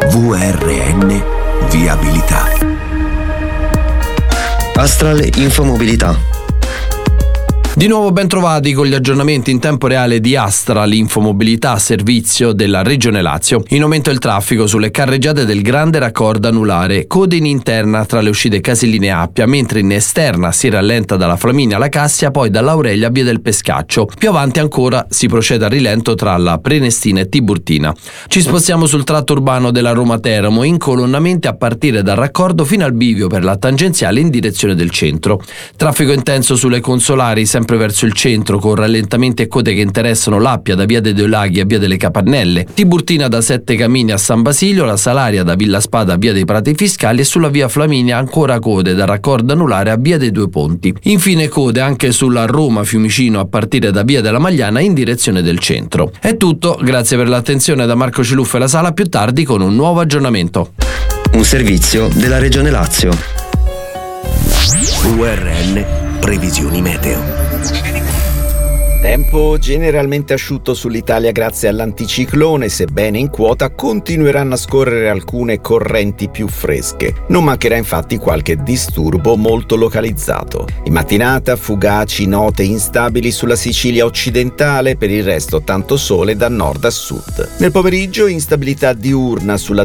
VRN Viabilità. Astral Infomobilità. Di nuovo ben trovati con gli aggiornamenti in tempo reale di Astral Infomobilità, servizio della Regione Lazio. In aumento il traffico sulle carreggiate del Grande Raccordo Anulare, code in interna tra le uscite Casilline e Appia, mentre in esterna si rallenta dalla Flaminia alla Cassia, poi dall'Aurelia a Via del Pescaccio. Più avanti ancora si procede a rilento tra la Prenestina e Tiburtina. Ci spostiamo sul tratto urbano della Roma-Teramo, in colonnamenti a partire dal raccordo fino al bivio per la tangenziale in direzione del centro. Traffico intenso sulle Consolari, sempre verso il centro, con rallentamenti e code che interessano l'Appia da Via dei Due Laghi a Via delle Capannelle, Tiburtina da Sette Camini a San Basilio, la Salaria da Villa Spada a Via dei Prati Fiscali e sulla Via Flaminia ancora code da Raccordo Anulare a Via dei Due Ponti. Infine code anche sulla Roma-Fiumicino a partire da Via della Magliana in direzione del centro. È tutto, grazie per l'attenzione da Marco Ciluffa e la Sala, più tardi con un nuovo aggiornamento. Un servizio della Regione Lazio. VRN Previsioni Meteo. Tempo generalmente asciutto sull'Italia grazie all'anticiclone, sebbene in quota continueranno a scorrere alcune correnti più fresche. Non mancherà infatti qualche disturbo molto localizzato. In mattinata fugaci note instabili sulla Sicilia occidentale, per il resto tanto sole da nord a sud. Nel pomeriggio instabilità diurna sulla